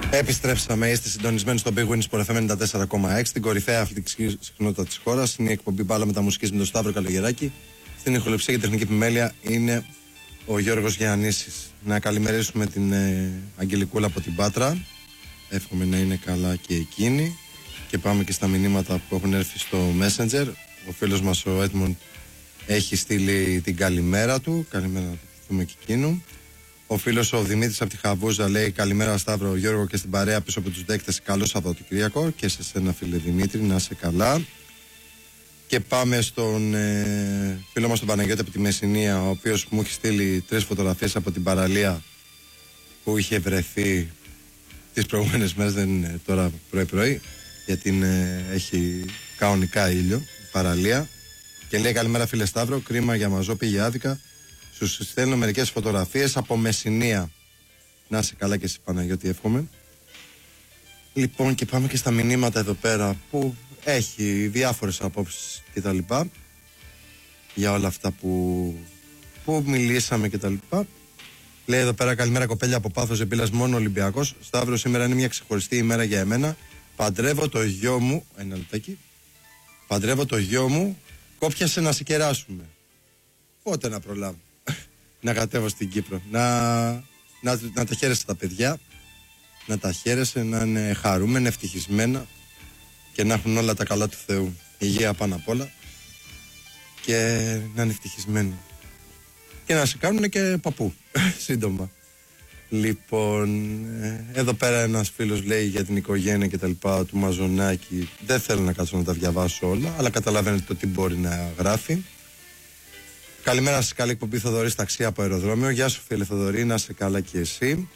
Επιστρέψαμε, είστε συντονισμένοι στο Big Win Sport FM 94,6, την κορυφαία αθλητική συχνότητα της χώρας. Είναι η εκπομπή Μπάλα Μεταμουσικής με τον Σταύρο Καλογεράκη. Στην ηχοληψία και τεχνική επιμέλεια είναι ο Γιώργος Γιαννήσης. Να καλημερίσουμε την Αγγελικούλα από την Πάτρα. Εύχομαι να είναι καλά και εκείνη. Και πάμε και στα μηνύματα που έχουν έρθει στο Messenger. Ο φίλος μας ο Έντμοντ έχει στείλει την καλημέρα του. Καλημέρα να το ευχηθούμε και εκείνου. Ο φίλος ο Δημήτρης από τη Χαβούζα λέει καλημέρα Σταύρο, Γιώργο και στην παρέα πίσω από τους δέκτες. Καλό Σαββατοκύριακο και σε σένα φίλε Δημήτρη, να είσαι καλά. Και πάμε στον φίλο μας τον Παναγιώτη από τη Μεσσηνία, ο οποίος μου έχει στείλει 3 φωτογραφίες από την παραλία που είχε βρεθεί τις προηγούμενες μέρες, δεν είναι τώρα πρωί-πρωί, γιατί έχει κανονικά ήλιο η παραλία. Και λέει καλημέρα φίλε Σταύρο, κρίμα για μαζό, πήγε άδικα. Σου στέλνω μερικές φωτογραφίες από Μεσσηνία. Να είσαι καλά και εσύ Παναγιώτη, εύχομαι. Λοιπόν, και πάμε και στα μηνύματα εδώ πέρα που έχει διάφορες απόψεις και τα λοιπά για όλα αυτά που μιλήσαμε και τα λοιπά. Λέει εδώ πέρα καλημέρα κοπέλια από Πάθος Επίλας, μόνο Ολυμπιακός. Σταύρο, σήμερα είναι μια ξεχωριστή ημέρα για εμένα. Παντρεύω το γιο μου. Ένα λεπτάκι. Παντρεύω το γιο μου. Κόπιασε να σε κεράσουμε. Πότε να προλάβω να κατέβω στην Κύπρο, να τα χαίρεσαι τα παιδιά, να τα χαίρεσαι, να είναι χαρούμενα, ευτυχισμένα και να έχουν όλα τα καλά του Θεού, υγεία πάνω απ' όλα και να είναι ευτυχισμένοι και να σε κάνουν και παππού σύντομα. Λοιπόν, εδώ πέρα ένας φίλος λέει για την οικογένεια και τα λοιπά του Μαζονάκη. Δεν θέλω να κάτσω να τα διαβάσω όλα, αλλά καταλαβαίνετε το τι μπορεί να γράφει. Καλημέρα σας, καλή εκπομπή Θοδωρής Ταξί από αεροδρόμιο. Γεια σου φίλε Θοδωρή, να είσαι καλά και εσύ.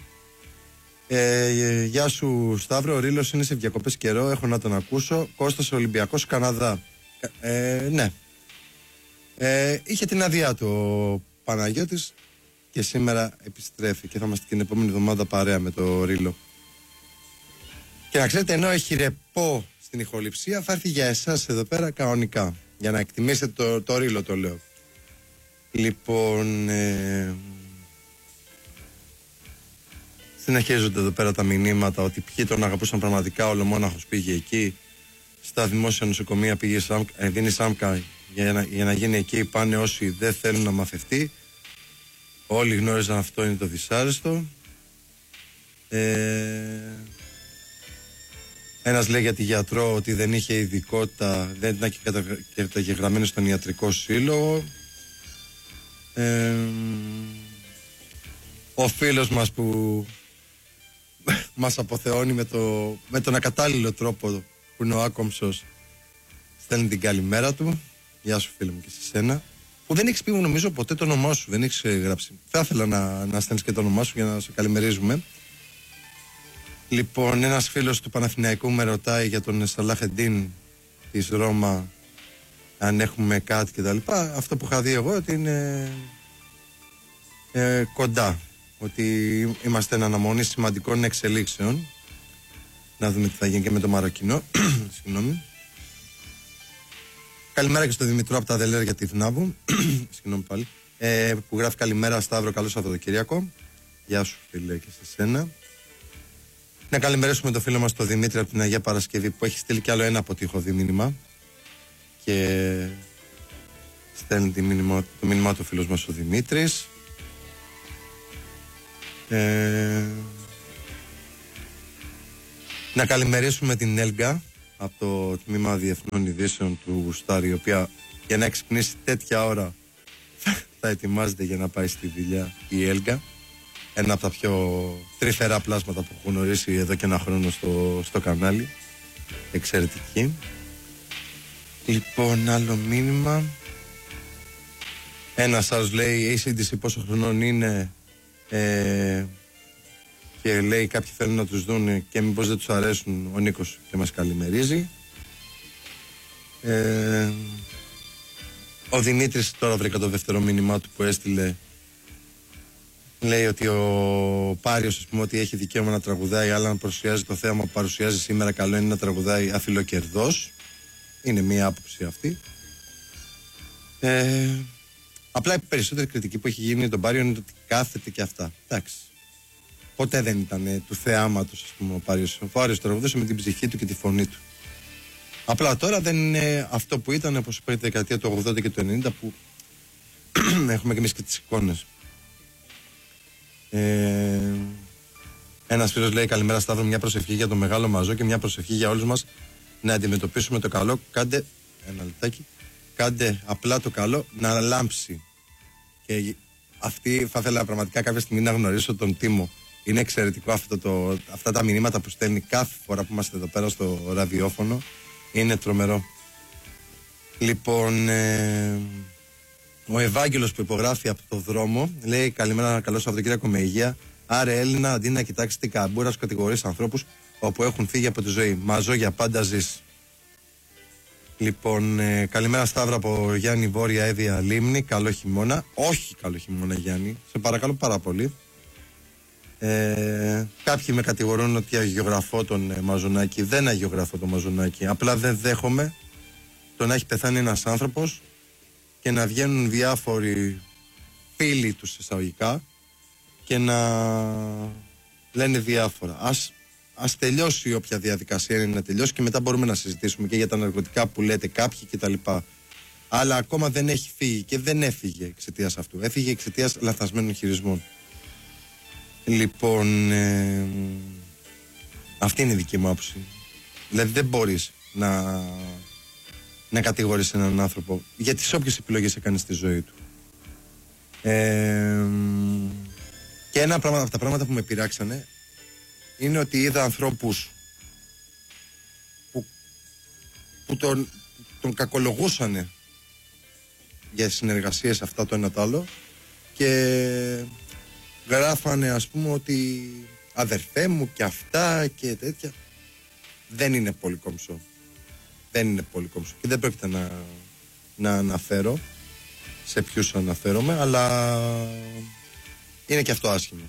Γεια σου Σταύρο, ο Ρήλος είναι σε διακοπές καιρό, έχω να τον ακούσω. Κώστας Ολυμπιακός Καναδά. Ναι. Είχε την άδειά του ο Παναγιώτης και σήμερα επιστρέφει και θα είμαστε την επόμενη εβδομάδα παρέα με το Ρήλο. Και να ξέρετε, ενώ έχει ρεπό στην ηχοληψία, θα έρθει για εσάς εδώ πέρα κανονικά. Για να εκτιμήσετε το Ρήλο, το λέω. Λοιπόν, συνεχίζονται εδώ πέρα τα μηνύματα ότι ποιοι τον αγαπούσαν πραγματικά, ο Λομόναχος πήγε εκεί, στα δημόσια νοσοκομεία πήγε δίνει Σάμκα για να γίνει εκεί, πάνε όσοι δεν θέλουν να μαθευτεί. Όλοι γνώριζαν αυτό, είναι το δυσάρεστο. Ένας λέει για τη γιατρό ότι δεν είχε ειδικότητα, δεν ήταν και καταγεγραμμένη στον ιατρικό σύλλογο. Ο φίλος μας που μας αποθεώνει με τον ακατάλληλο τρόπο που είναι ο Άκομψος, στέλνει την καλημέρα του. Γεια σου φίλε μου και σε σένα, που δεν έχεις πει νομίζω ποτέ το όνομά σου, δεν έχεις γράψει. Θα ήθελα να στέλνεις και το όνομά σου για να σε καλημερίζουμε. Λοιπόν, ένας φίλος του Παναθηναϊκού με ρωτάει για τον Σαλάχεντίν της Ρώμα, αν έχουμε κάτι και τα λοιπά. Αυτό που είχα δει εγώ ότι είναι κοντά, ότι είμαστε εν αναμονή σημαντικών εξελίξεων. Να δούμε τι θα γίνει και με το Μαροκινό. Συγγνώμη. Καλημέρα και στο Δημητρό από τα Δελέρ για τη Θνάβου. Συγγνώμη πάλι. Που γράφει καλημέρα Σταύρο, καλό Σαββατοκύριακο. Γεια σου φίλε και σε σένα. Να καλημερίσουμε το φίλο μας τον Δημήτρη από την Αγία Παρασκευή που έχει στείλει κι άλλο ένα αποτύχωδη μήνυμα και στέλνει το μήνυμα του φίλος μας ο Δημήτρης. Να καλημερίσουμε την Έλγα από το τμήμα Διεθνών Ειδήσεων του Γουστάρη, η οποία για να ξυπνήσει τέτοια ώρα θα ετοιμάζεται για να πάει στη δουλειά η Έλγα. Ένα από τα πιο τρυφερά πλάσματα που έχω γνωρίσει εδώ και ένα χρόνο στο κανάλι. Εξαιρετική. Λοιπόν, άλλο μήνυμα. Ένας άλλος λέει η ACDC πόσο χρονών είναι, και λέει κάποιοι θέλουν να τους δουν και μήπως δεν τους αρέσουν. Ο Νίκος και μας καλημερίζει. Ο Δημήτρης, τώρα βρήκα το δεύτερο μήνυμά του που έστειλε, λέει ότι ο Πάριος, ας πούμε, ότι έχει δικαίωμα να τραγουδάει, αλλά να παρουσιάζει το θέαμα που παρουσιάζει σήμερα, καλό είναι να τραγουδάει αφιλοκερδός. Είναι μία άποψη αυτή. Απλά η περισσότερη κριτική που έχει γίνει τον Πάριο είναι ότι κάθεται και αυτά. Εντάξει. ποτέ δεν ήταν του θεάματος, ας πούμε, ο Πάριος. Ο Πάριος τραγουδούσε με την ψυχή του και τη φωνή του. Απλά τώρα δεν είναι αυτό που ήταν, όπως είπα, τη δεκαετία του 80 και του 90, που έχουμε και εμείς και τις εικόνες. Ένας φίλος λέει: καλημέρα Σταύρο, μια προσευχή για τον Μεγάλο Μαζό και μια προσευχή για όλους μας να αντιμετωπίσουμε το καλό. Κάντε ένα λεπτάκι. Κάντε απλά το καλό να λάμψει. Και αυτή θα ήθελα πραγματικά κάποια στιγμή να γνωρίσω τον Τίμο. Είναι εξαιρετικό αυτά τα μηνύματα που στέλνει κάθε φορά που είμαστε εδώ πέρα στο ραδιόφωνο. Είναι τρομερό. Λοιπόν, ο Ευάγγελος που υπογράφει από το δρόμο λέει: καλημέρα, καλό Σαββατοκύριακο με υγεία. Άρε Έλληνα, αντί να κοιτάξει την καμπούρα, σου κατηγορείς ανθρώπους όπου έχουν φύγει από τη ζωή. Μαζό για πάντα ζεις. Λοιπόν, καλημέρα Σταύρα από Γιάννη Βόρεια Εύβοια Λίμνη. Καλό χειμώνα. Όχι καλό χειμώνα, Γιάννη. Σε παρακαλώ πάρα πολύ. Κάποιοι με κατηγορούν ότι αγιογραφώ τον Μαζονάκη. Δεν αγιογραφώ τον Μαζονάκη. Απλά δεν δέχομαι το να έχει πεθάνει ένας άνθρωπος και να βγαίνουν διάφοροι φίλοι τους εισαγωγικά και να λένε διάφορα. Ας τελειώσει όποια διαδικασία είναι να τελειώσει και μετά μπορούμε να συζητήσουμε και για τα ναρκωτικά που λέτε κάποιοι κτλ. Αλλά ακόμα δεν έχει φύγει και δεν έφυγε εξαιτίας αυτού. Έφυγε εξαιτίας λαθασμένων χειρισμών. Λοιπόν, αυτή είναι η δική μου άποψη. Δηλαδή δεν μπορείς να κατηγορείς έναν άνθρωπο για τις όποιες επιλογές έκανε στη ζωή του. Και ένα από τα πράγματα που με πειράξανε είναι ότι είδα ανθρώπους που τον κακολογούσανε για συνεργασίες αυτά το ένα το άλλο και γράφανε, ας πούμε, ότι αδερφέ μου και αυτά και τέτοια. Δεν είναι πολύ κομψό. Δεν είναι πολύ κομψό και δεν πρόκειται να αναφέρω σε ποιους αναφέρομαι, αλλά είναι και αυτό άσχημο.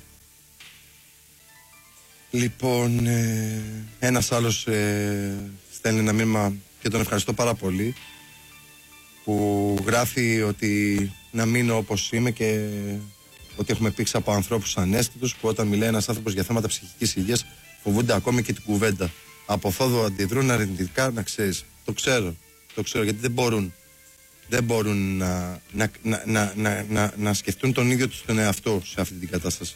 Λοιπόν, ένας άλλος στέλνει ένα μήνυμα και τον ευχαριστώ πάρα πολύ, που γράφει ότι να μείνω όπως είμαι και ότι έχουμε πήξει από ανθρώπους ανέστητους που όταν μιλάει ένας άνθρωπος για θέματα ψυχικής υγείας φοβούνται ακόμη και την κουβέντα. Από φόβο αντιδρούν αρνητικά, να ξέρεις. Το ξέρω γιατί δεν μπορούν να σκεφτούν τον ίδιο τους τον εαυτό σε αυτή την κατάσταση.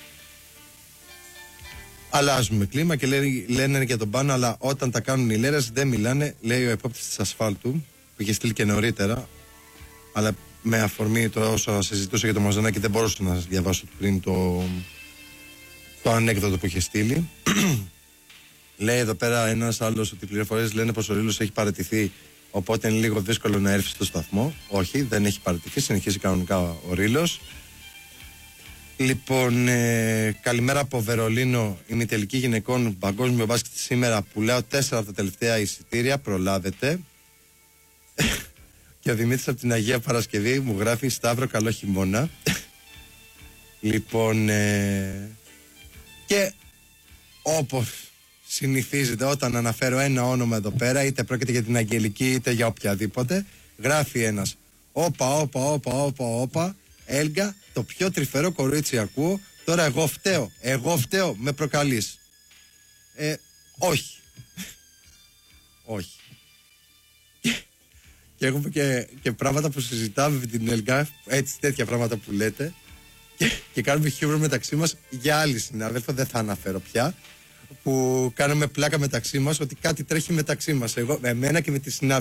Αλλάζουμε κλίμα και λένε για τον πάνω, αλλά όταν τα κάνουν οι λέρες δεν μιλάνε, λέει ο επόπτης της ασφάλτου, που είχε στείλει και νωρίτερα, αλλά με αφορμή το όσο συζητούσα για το Μαζονάκη δεν μπορούσα να διαβάσω πριν το ανέκδοτο που είχε στείλει. Λέει εδώ πέρα ένας άλλος ότι οι πληροφορίες λένε πως ο Ρήλος έχει παραιτηθεί, οπότε είναι λίγο δύσκολο να έρθει στο σταθμό. Όχι, δεν έχει παραιτηθεί, συνεχίζει κανονικά ο Ρήλος. Λοιπόν, καλημέρα από Βερολίνο. Είναι η τελική γυναικών παγκόσμιο μπάσκετ σήμερα. Πουλάω 4 από τα τελευταία εισιτήρια. Προλάβετε. Και ο Δημήτρης από την Αγία Παρασκευή μου γράφει: Σταύρο, καλό χειμώνα. Λοιπόν, και όπως συνηθίζεται όταν αναφέρω ένα όνομα εδώ πέρα, είτε πρόκειται για την Αγγελική είτε για οποιαδήποτε, γράφει ένας: όπα, Έλγα, το πιο τρυφερό κορίτσι ακούω. Τώρα εγώ φταίω, με προκαλείς. Όχι. Όχι. Και έχουμε και πράγματα που συζητάμε με την Έλγα, έτσι τέτοια πράγματα που λέτε, και κάνουμε χιούμορ μεταξύ μας για άλλη συνάδελφο, δεν θα αναφέρω πια, που κάνουμε πλάκα μεταξύ μας ότι κάτι τρέχει μεταξύ μας, εμένα και με τη συνάδελφο.